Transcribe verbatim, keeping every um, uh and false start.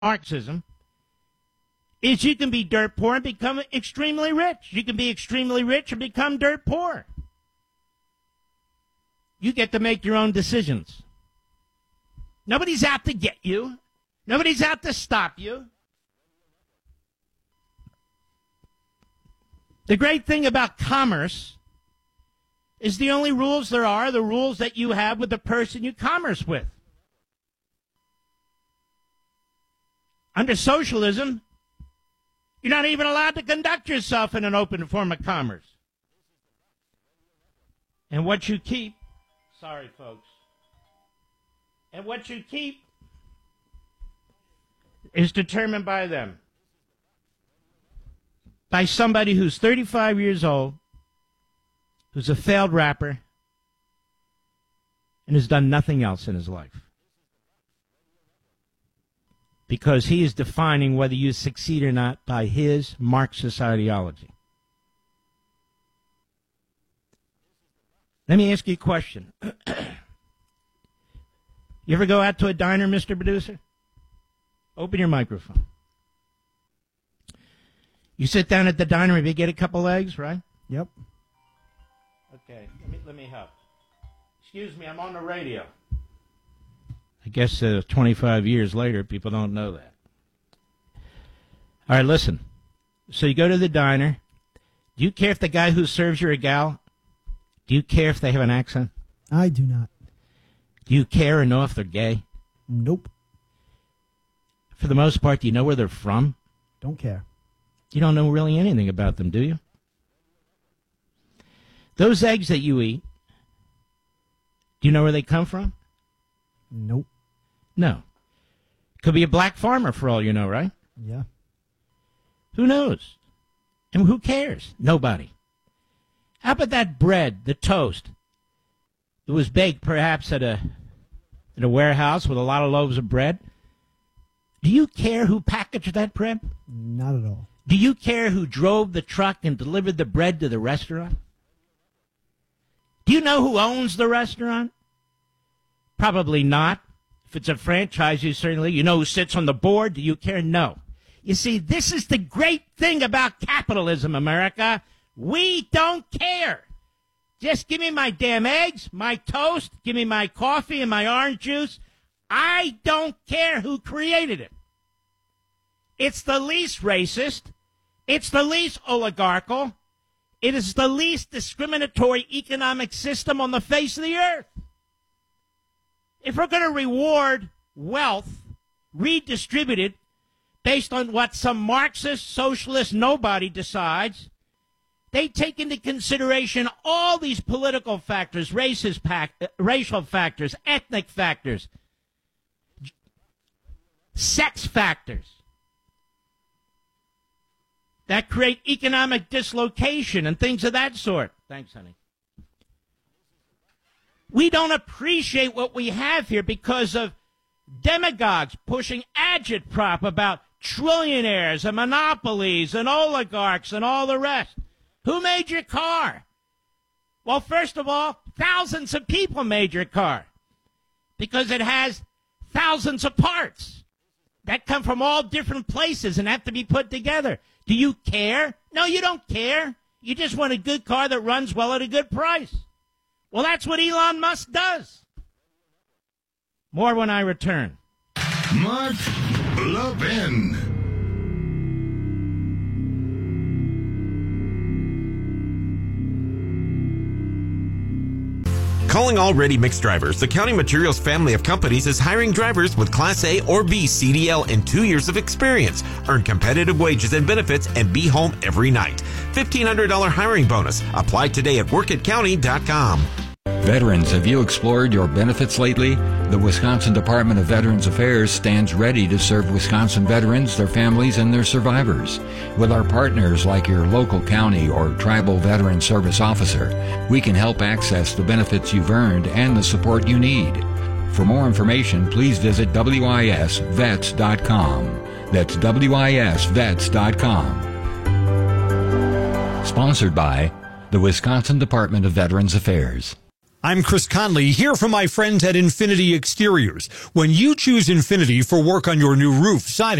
Marxism is you can be dirt poor and become extremely rich. You can be extremely rich and become dirt poor. You get to make your own decisions. Nobody's out to get you. Nobody's out to stop you. The great thing about commerce is the only rules there are the rules that you have with the person you commerce with. Under socialism, you're not even allowed to conduct yourself in an open form of commerce. And what you keep, sorry folks, and what you keep is determined by them. By somebody who's thirty-five years old, who's a failed rapper, and has done nothing else in his life. Because he is defining whether you succeed or not by his Marxist ideology. Let me ask you a question. You ever go out to a diner, Mister Producer? Open your microphone. You sit down at the diner, maybe get a couple eggs, right? Yep. Okay, let me, let me help. Excuse me, I'm on the radio. I guess uh, twenty-five years later, people don't know that. All right, listen. So you go to the diner. Do you care if the guy who serves you a gal, do you care if they have an accent? I do not. Do you care or know if they're gay? Nope. For the most part, do you know where they're from? Don't care. You don't know really anything about them, do you? Those eggs that you eat, do you know where they come from? Nope. No. Could be a black farmer for all you know, right? Yeah. Who knows? And who cares? Nobody. How about that bread, the toast? It was baked perhaps at a at a warehouse with a lot of loaves of bread. Do you care who packaged that bread? Not at all. Do you care who drove the truck and delivered the bread to the restaurant? Do you know who owns the restaurant? Probably not. If it's a franchise, you certainly, you know who sits on the board. Do you care? No. You see, this is the great thing about capitalism, America. We don't care. Just give me my damn eggs, my toast, give me my coffee and my orange juice. I don't care who created it. It's the least racist. It's the least oligarchical. It is the least discriminatory economic system on the face of the earth. If we're going to reward wealth redistributed based on what some Marxist, socialist nobody decides, they take into consideration all these political factors, racist pac- racial factors, ethnic factors, sex factors that create economic dislocation and things of that sort. Thanks, honey. We don't appreciate what we have here because of demagogues pushing agitprop about trillionaires and monopolies and oligarchs and all the rest. Who made your car? Well, first of all, thousands of people made your car because it has thousands of parts that come from all different places and have to be put together. Do you care? No, you don't care. You just want a good car that runs well at a good price. Well, that's what Elon Musk does. More when I return. Mark Levin. Calling all ready mix drivers, the County Materials family of companies is hiring drivers with Class A or B C D L and two years of experience. Earn competitive wages and benefits and be home every night. fifteen hundred dollars hiring bonus. Apply today at work at county dot com. Veterans, have you explored your benefits lately? The Wisconsin Department of Veterans Affairs stands ready to serve Wisconsin veterans, their families, and their survivors. With our partners like your local county or tribal veteran service officer, we can help access the benefits you've earned and the support you need. For more information, please visit W I S vets dot com. That's W I S vets dot com. Sponsored by the Wisconsin Department of Veterans Affairs. I'm Chris Conley, here from my friends at Infinity Exteriors. When you choose Infinity for work on your new roof, siding,